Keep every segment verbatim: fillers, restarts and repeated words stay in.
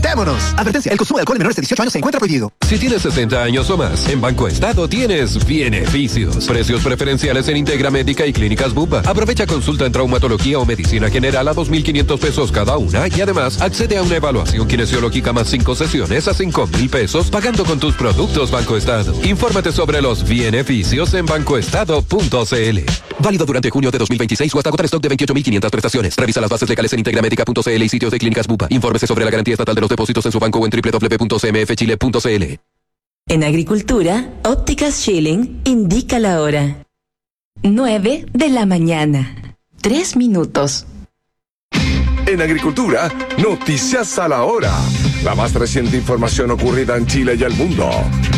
¡Juntémonos! Advertencia, el consumo de alcohol en menores de dieciocho años se encuentra prohibido. Si tienes sesenta años o más, en Banco Estado tienes beneficios. Precios preferenciales en Integra Médica y Clínicas Bupa. Aprovecha consulta en traumatología o medicina general a dos mil quinientos pesos cada una y además accede a una evaluación kinesiológica más cinco sesiones a cinco mil pesos pagando con tus productos Banco Estado. Infórmate sobre los beneficios en bancoestado punto c l. Válido durante junio de dos mil veintiséis o hasta agotar stock de veintiocho mil quinientas prestaciones. Revisa las bases legales en integramédica punto c l y sitios de Clínicas Bupa. Infórmese sobre la garantía estatal de los depósitos en su banco o en doble u doble u doble u punto c m f chile punto c l. En Agricultura, Ópticas Schilling indica la hora. nueve de la mañana. Tres minutos. En Agricultura, noticias a la hora. La más reciente información ocurrida en Chile y el mundo.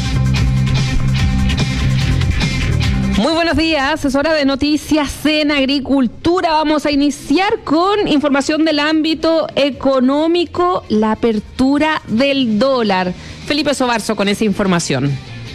Muy buenos días, es hora de noticias en Agricultura. Vamos a iniciar con información del ámbito económico, la apertura del dólar. Felipe Sobarzo con esa información.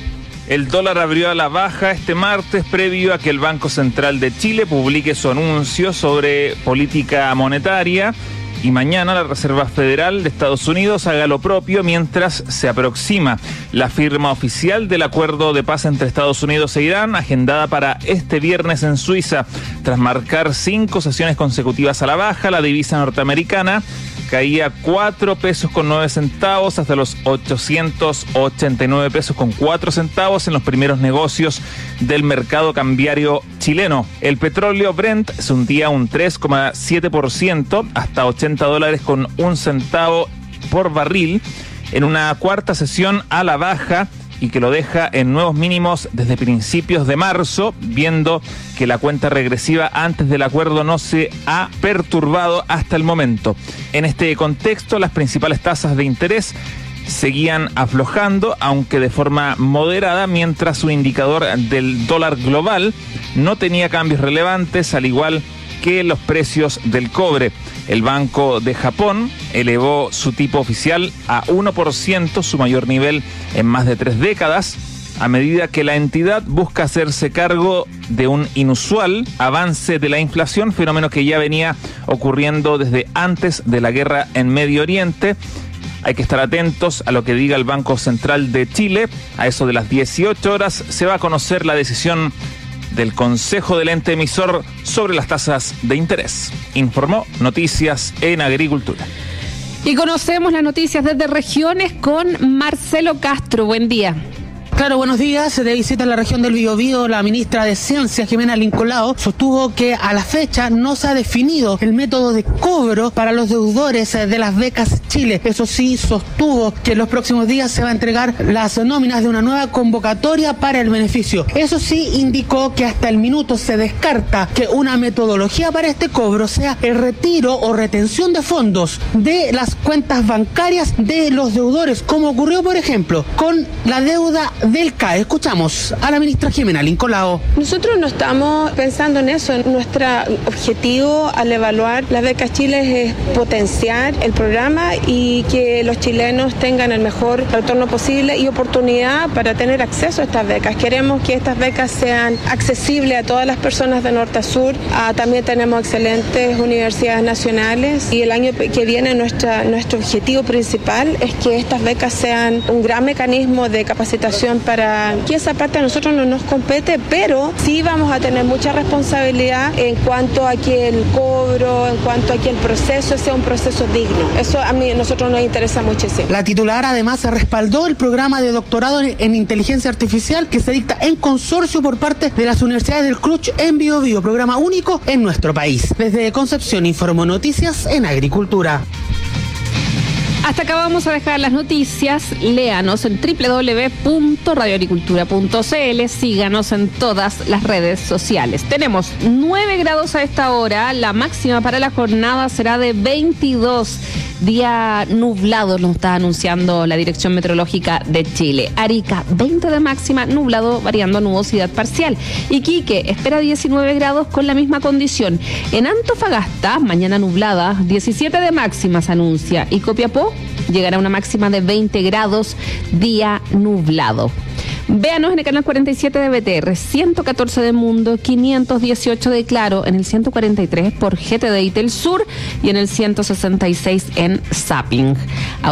El dólar abrió a la baja este martes previo a que el Banco Central de Chile publique su anuncio sobre política monetaria. Y mañana la Reserva Federal de Estados Unidos haga lo propio mientras se aproxima la firma oficial del acuerdo de paz entre Estados Unidos e Irán, agendada para este viernes en Suiza. Tras marcar cinco sesiones consecutivas a la baja, la divisa norteamericana caía cuatro pesos con nueve centavos hasta los ochocientos ochenta y nueve pesos con cuatro centavos en los primeros negocios del mercado cambiario chileno. El petróleo Brent se hundía un tres coma siete por ciento hasta ochenta dólares con un centavo por barril en una cuarta sesión a la baja y que lo deja en nuevos mínimos desde principios de marzo, viendo que la cuenta regresiva antes del acuerdo no se ha perturbado hasta el momento. En este contexto, las principales tasas de interés seguían aflojando, aunque de forma moderada, mientras su indicador del dólar global no tenía cambios relevantes, al igual que los precios del cobre. El Banco de Japón elevó su tipo oficial a uno por ciento, su mayor nivel en más de tres décadas, a medida que la entidad busca hacerse cargo de un inusual avance de la inflación, fenómeno que ya venía ocurriendo desde antes de la guerra en Medio Oriente. Hay que estar atentos a lo que diga el Banco Central de Chile. A eso de las dieciocho horas se va a conocer la decisión del Consejo del ente emisor sobre las tasas de interés. Informó Noticias en Agricultura. Y conocemos las noticias desde regiones con Marcelo Castro. Buen día. Claro, buenos días. De visita a la región del Biobío, la ministra de Ciencia, Jimena Lincolao, sostuvo que a la fecha no se ha definido el método de cobro para los deudores de las becas Chile. Eso sí, sostuvo que en los próximos días se va a entregar las nóminas de una nueva convocatoria para el beneficio. Eso sí, indicó que hasta el minuto se descarta que una metodología para este cobro sea el retiro o retención de fondos de las cuentas bancarias de los deudores, como ocurrió, por ejemplo, con la deuda del C A E. Escuchamos a la ministra Jimena Lincolao. Nosotros no estamos pensando en eso. Nuestro objetivo al evaluar las becas Chile es potenciar el programa y que los chilenos tengan el mejor retorno posible y oportunidad para tener acceso a estas becas. Queremos que estas becas sean accesibles a todas las personas de norte a sur. Ah, también tenemos excelentes universidades nacionales y el año que viene nuestra, nuestro objetivo principal es que estas becas sean un gran mecanismo de capacitación para que esa parte a nosotros no nos compete, pero sí vamos a tener mucha responsabilidad en cuanto a que el cobro, en cuanto a que el proceso sea un proceso digno. Eso a mí, a nosotros nos interesa muchísimo. La titular además respaldó el programa de doctorado en inteligencia artificial que se dicta en consorcio por parte de las universidades del Cruch en Biobío, programa único en nuestro país. Desde Concepción informó Noticias en Agricultura. Hasta acá vamos a dejar las noticias. Léanos en doble u doble u doble u punto radio agricultura punto c l. Síganos en todas las redes sociales. Tenemos nueve grados a esta hora. La máxima para la jornada será de veintidós. Día nublado nos está anunciando la Dirección Meteorológica de Chile. Arica, veinte de máxima, nublado, variando a nubosidad parcial. Iquique espera diecinueve grados con la misma condición. En Antofagasta, mañana nublada, diecisiete de máxima se anuncia. Y Copiapó llegará a una máxima de veinte grados, día nublado. Véanos en el canal cuarenta y siete de B T R, ciento catorce de Mundo, quinientos dieciocho de Claro, en el ciento cuarenta y tres por G T D y Telsur y en el ciento sesenta y seis en Zapping.